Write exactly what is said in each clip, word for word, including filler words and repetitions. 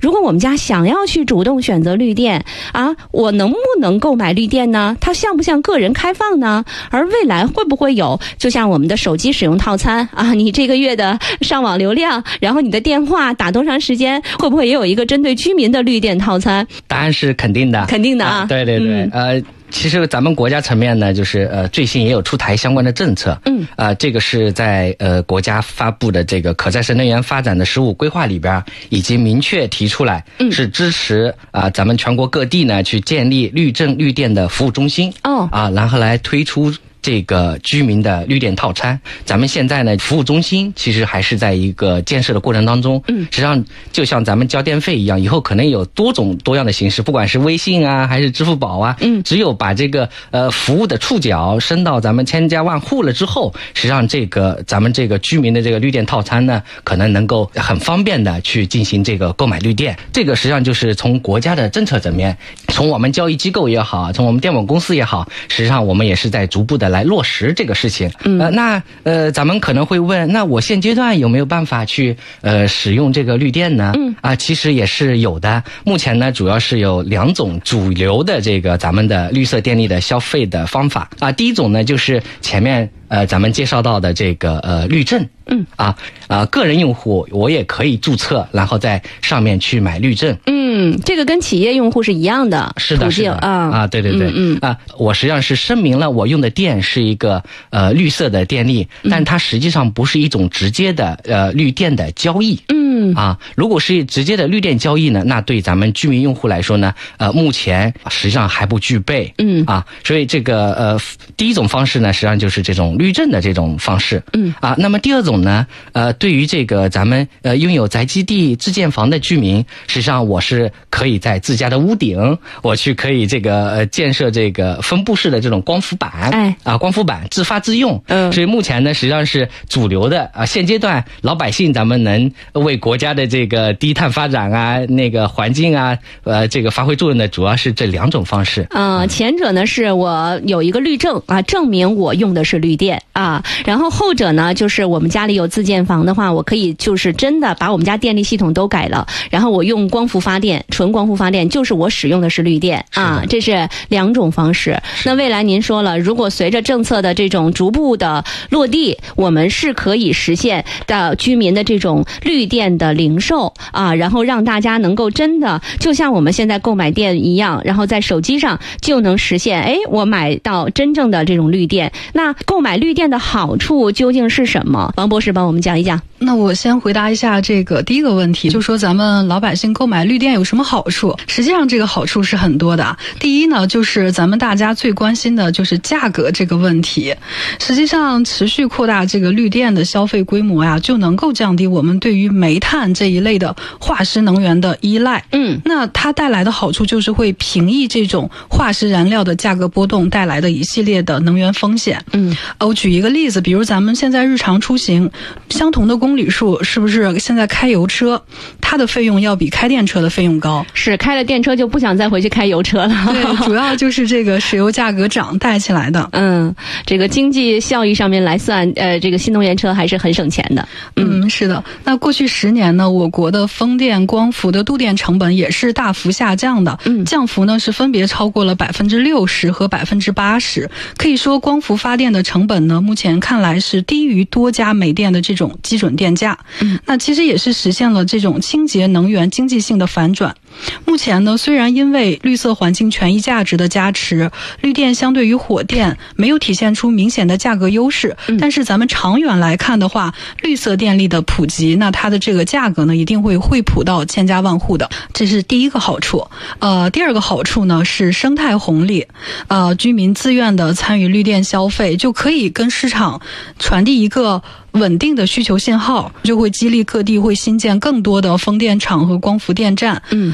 如果我们家想要去主动选择绿电啊，我能不能购买绿电呢？它像不像个人开放呢？而未来会不会有就像我们的手机使用套餐啊，你这个月的上网流量，然后你的电话打多长时间，会不会也有一个针对居民的绿电套餐？ 答案是肯定的， 肯定的啊， 啊对对对，嗯、呃。其实咱们国家层面呢，就是呃最新也有出台相关的政策，嗯，啊、呃、这个是在呃国家发布的这个可再生能源发展的十五规划里边已经明确提出来，嗯，是支持啊、呃、咱们全国各地呢去建立绿政绿电的服务中心，哦，啊然后来推出这个居民的绿电套餐。咱们现在呢服务中心其实还是在一个建设的过程当中，嗯，实际上就像咱们交电费一样，以后可能有多种多样的形式，不管是微信啊还是支付宝啊，嗯，只有把这个呃服务的触角伸到咱们千家万户了之后，实际上这个咱们这个居民的这个绿电套餐呢，可能能够很方便的去进行这个购买绿电。这个实际上就是从国家的政策层面，从我们交易机构也好，从我们电网公司也好，实际上我们也是在逐步的来落实这个事情。嗯，呃，那呃，咱们可能会问，那我现阶段有没有办法去呃使用这个绿电呢？嗯，啊，其实也是有的。目前呢，主要是有两种主流的这个咱们的绿色电力的消费的方法啊。第一种呢，就是前面呃咱们介绍到的这个呃绿证。嗯啊啊，个人用户我也可以注册，然后在上面去买绿证。 嗯，这个跟企业用户是一样的， 是的，是的啊啊，对对对，嗯, 嗯啊，我实际上是声明了我用的电是一个呃绿色的电力，但它实际上不是一种直接的呃绿电的交易。嗯啊，如果是直接的绿电交易呢，那对咱们居民用户来说呢，呃，目前实际上还不具备。嗯啊，所以这个呃第一种方式呢，实际上就是这种绿证的这种方式。嗯啊，那么第二种呢，呃，对于这个咱们呃拥有宅基地自建房的居民，实际上我是可以在自家的屋顶，我去可以这个呃建设这个分布式的这种光伏板，哎啊光伏板自发自用。嗯，所以目前呢，实际上是主流的啊，现阶段老百姓咱们能为国家的这个低碳发展啊，那个环境啊，呃，这个发挥作用的，主要是这两种方式。 啊、呃，前者呢是我有一个绿证啊，证明我用的是绿电啊，然后后者呢就是我们家里有自建房的话，我可以就是真的把我们家电力系统都改了，然后我用光伏发电，纯光伏发电，就是我使用的是绿电啊，这是两种方式。那未来您说了，如果随着政策的这种逐步的落地，我们是可以实现的居民的这种绿电的零售啊，然后让大家能够真的就像我们现在购买电一样，然后在手机上就能实现，哎，我买到真正的这种绿电。那购买绿电的好处究竟是什么？王博士帮我们讲一讲。 那我先回答一下这个第一个问题，就说咱们老百姓购买绿电有什么好处？实际上这个好处是很多的。第一呢，就是咱们大家最关心的就是价格这个问题。实际上持续扩大这个绿电的消费规模呀，就能够降低我们对于煤炭这一类的化石能源的依赖。嗯，那它带来的好处就是会平抑这种化石燃料的价格波动带来的一系列的能源风险。嗯，我举一个例子，比如咱们现在日常出行，相同的公里数，是不是现在开油车它的费用要比开电车的费用高？ 是，开了电车就不想再回去开油车了。 对，主要就是这个石油价格涨带起来的。 嗯，这个经济效益上面来算，呃，这个新能源车还是很省钱的。 嗯，嗯是的。那过去十年呢，我国的风电、光伏的度电成本也是大幅下降的。嗯，降幅呢是分别超过了百分之六十和百分之八十。可以说，光伏发电的成本呢，目前看来是低于多家煤电的这种基准电价。嗯，那其实也是实现了这种清洁能源经济性的反转。目前呢，虽然因为绿色环境权益价值的加持，绿电相对于火电没有体现出明显的价格优势，嗯、但是咱们长远来看的话，绿色电力的普及，那它的这个价格呢，一定会惠普到千家万户的，这是第一个好处。呃，第二个好处呢是生态红利，呃，居民自愿的参与绿电消费，就可以跟市场传递一个稳定的需求信号，就会激励各地会新建更多的风电场和光伏电站。嗯，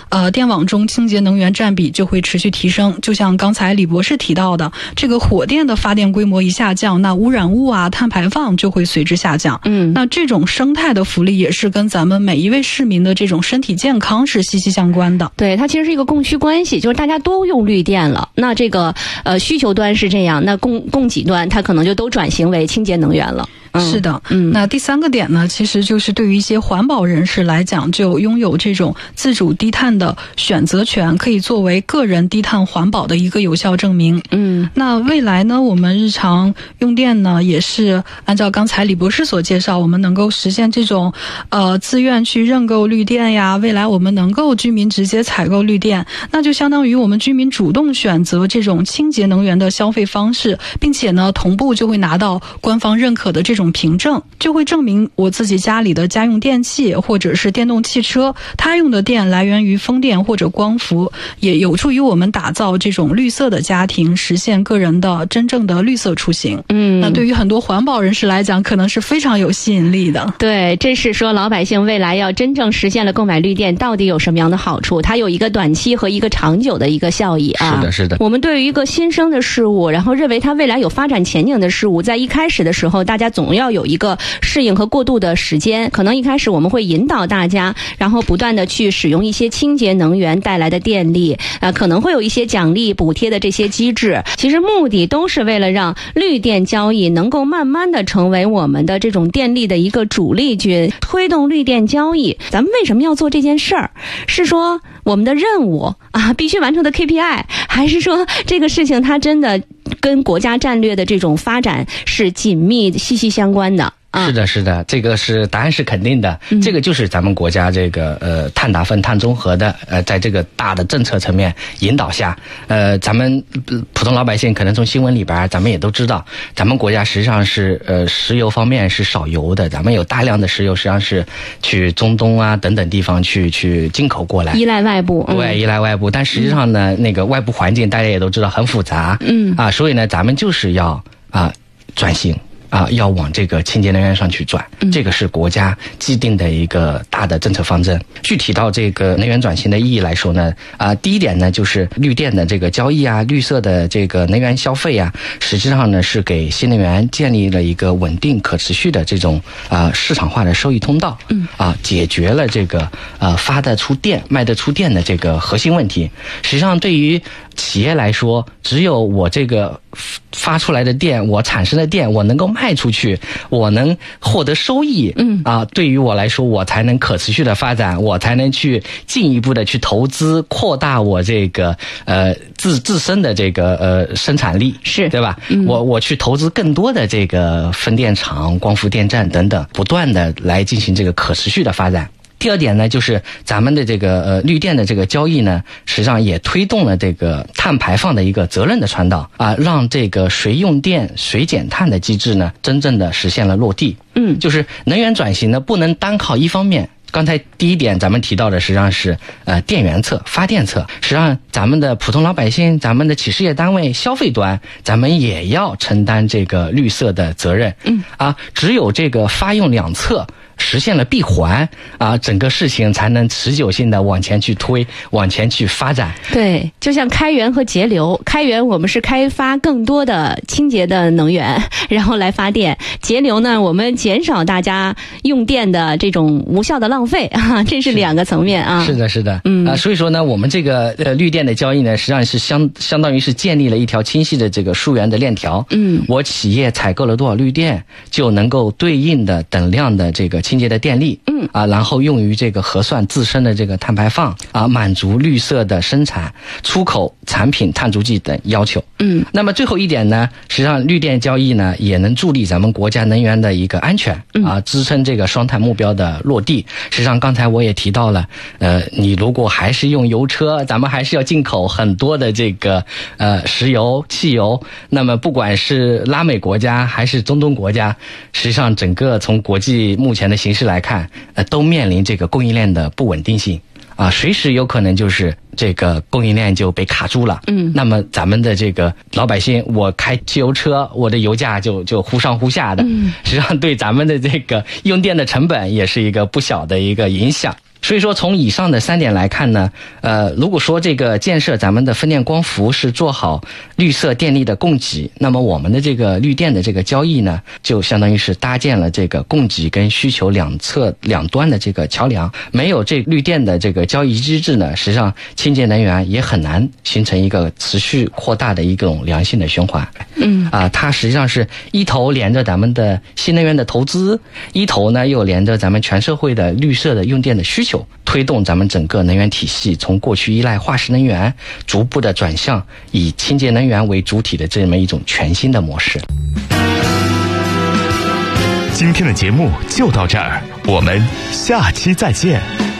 呃，电网中清洁能源占比就会持续提升。就像刚才李博士提到的，这个火电的发电规模一下降，那污染物啊、碳排放就会随之下降。嗯，那这种生态的福利也是跟咱们每一位市民的这种身体健康是息息相关的。 对，它其实是一个供需关系，就是大家都用绿电了，那这个呃需求端是这样，那供供给端它可能就都转型为清洁能源了。 是的，嗯，那第三个点呢，其实就是对于一些环保人士来讲，就拥有这种自主低碳的选择权，可以作为个人低碳环保的一个有效证明。嗯，那未来呢，我们日常用电呢，也是按照刚才李博士所介绍，我们能够实现这种呃自愿去认购绿电呀，未来我们能够居民直接采购绿电，那就相当于我们居民主动选择这种清洁能源的消费方式，并且呢，同步就会拿到官方认可的这种凭证，就会证明我自己家里的家用电器或者是电动汽车，它用的电来源于风电或者光伏，也有助于我们打造这种绿色的家庭，实现个人的真正的绿色出行。嗯，那对于很多环保人士来讲，可能是非常有吸引力的。 对，这是说老百姓未来要真正实现了购买绿电，到底有什么样的好处？它有一个短期和一个长久的一个效益啊。 是的，是的。 我们对于一个新生的事物，然后认为它未来有发展前景的事物，在一开始的时候，大家总要有一个适应和过渡的时间。可能一开始我们会引导大家，然后不断的去使用一些清洁能源带来的电力，呃，可能会有一些奖励补贴的这些机制。其实目的都是为了让绿电交易能够慢慢的成为我们的这种电力的一个主力军，推动绿电交易。咱们为什么要做这件事儿？是说我们的任务啊，必须完成的 K P I， 还是说这个事情它真的跟国家战略的这种发展是紧密息息相关的？ 是的，是的，这个是答案是肯定的。嗯、这个就是咱们国家这个呃碳达峰、碳中和的呃，在这个大的政策层面引导下，呃，咱们普通老百姓可能从新闻里边咱们也都知道，咱们国家实际上是呃石油方面是少油的，咱们有大量的石油实际上是去中东啊等等地方去去进口过来， 依赖外部， 对，嗯、依赖外部。但实际上呢，嗯、那个外部环境大家也都知道很复杂，嗯啊，所以呢，咱们就是要啊转型。啊，要往这个清洁能源上去转，这个是国家既定的一个大的政策方针。具体到这个能源转型的意义来说呢，啊，第一点呢就是绿电的这个交易啊，绿色的这个能源消费啊，实际上呢是给新能源建立了一个稳定可持续的这种啊市场化的收益通道，嗯，啊，解决了这个呃发得出电、卖得出电的这个核心问题。实际上，对于企业来说，只有我这个发出来的电，我产生的电，我能够卖出去，我能获得收益，嗯啊，对于我来说，我才能可持续的发展，我才能去进一步的去投资，扩大我这个呃自自身的这个呃生产力， 是对吧？嗯、我我去投资更多的这个风电场、光伏电站等等，不断的来进行这个可持续的发展。第二点呢，就是咱们的这个呃绿电的这个交易呢，实际上也推动了这个碳排放的一个责任的传导啊，让这个谁用电谁减碳的机制呢，真正的实现了落地。嗯，就是能源转型呢，不能单靠一方面。刚才第一点咱们提到的实际上是呃电源侧、发电侧，实际上咱们的普通老百姓、咱们的企事业单位、消费端，咱们也要承担这个绿色的责任。嗯啊，只有这个发用两侧实现了闭环啊，整个事情才能持久性的往前去推，往前去发展。 对，就像开源和节流，开源我们是开发更多的清洁的能源，然后来发电；节流呢，我们减少大家用电的这种无效的浪费啊，这是两个层面啊。 是的，是的，嗯啊，所以说呢，我们这个呃绿电的交易呢，实际上是相相当于是建立了一条清晰的这个溯源的链条。嗯，我企业采购了多少绿电，就能够对应的等量的这个清洁的电力，嗯啊，然后用于这个核算自身的这个碳排放啊，满足绿色的生产、出口产品碳足迹等要求。嗯，那么最后一点呢，实际上绿电交易呢，也能助力咱们国家能源的一个安全啊，支撑这个双碳目标的落地。实际上刚才我也提到了，呃，你如果还是用油车，咱们还是要进口很多的这个呃石油、汽油。那么不管是拉美国家还是中东国家，实际上整个从国际目前的形势来看，呃，都面临这个供应链的不稳定性啊，随时有可能就是这个供应链就被卡住了。嗯，那么咱们的这个老百姓，我开汽油车，我的油价就就忽上忽下的，嗯，实际上对咱们的这个用电的成本也是一个不小的一个影响。 所以说从以上的三点来看呢，呃，如果说这个建设咱们的风电光伏是做好绿色电力的供给，那么我们的这个绿电的这个交易呢，就相当于是搭建了这个供给跟需求两侧两端的这个桥梁。没有这绿电的这个交易机制呢，实际上清洁能源也很难形成一个持续扩大的一种良性的循环。 嗯啊、呃，它实际上是一头连着咱们的新能源的投资，一头呢又连着咱们全社会的绿色的用电的需求，推动咱们整个能源体系从过去依赖化石能源，逐步的转向以清洁能源为主体的这么一种全新的模式。 今天的节目就到这儿，我们下期再见。